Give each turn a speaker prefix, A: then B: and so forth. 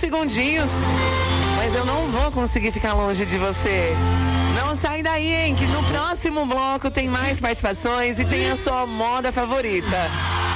A: segundinhos. Mas eu não vou conseguir ficar longe de você. Não sai daí, hein? Que no próximo bloco tem mais participações e tem a sua moda favorita.